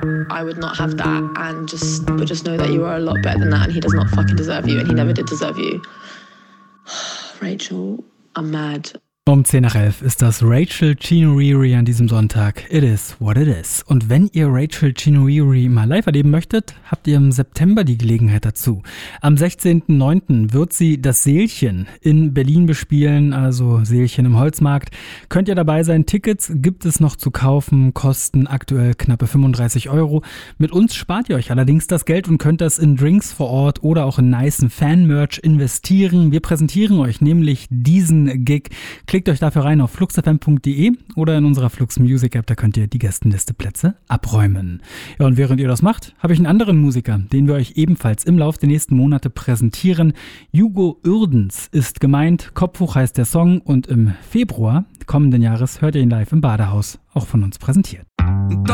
I would not have that and just know that you are a lot better than that and he does not fucking deserve you and he never did deserve you. Rachel, I'm mad. Um 10 nach 11 ist das Rachel Chinouriri an diesem Sonntag. It is what it is. Und wenn ihr Rachel Chinouriri mal live erleben möchtet, habt ihr im September die Gelegenheit dazu. Am 16.09. wird sie das Seelchen in Berlin bespielen, also Seelchen im Holzmarkt. Könnt ihr dabei sein? Tickets gibt es noch zu kaufen, kosten aktuell knappe 35 €. Mit uns spart ihr euch allerdings das Geld und könnt das in Drinks vor Ort oder auch in nicen Fan-Merch investieren. Wir präsentieren euch nämlich diesen Gig. Klickt euch dafür rein auf fluxfm.de oder in unserer Flux Music App, da könnt ihr die Gästenliste Plätze abräumen. Ja, und während ihr das macht, habe ich einen anderen Musiker, den wir euch ebenfalls im Laufe der nächsten Monate präsentieren. Hugo Uerdens ist gemeint, Kopf hoch heißt der Song und im Februar kommenden Jahres hört ihr ihn live im Badehaus, auch von uns präsentiert.